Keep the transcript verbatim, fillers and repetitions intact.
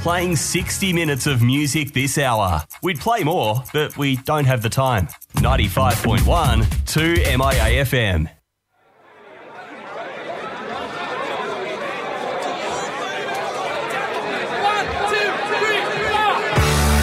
playing sixty minutes of music this hour. We'd play more, but we don't have the time. ninety-five point one, two M I A F M.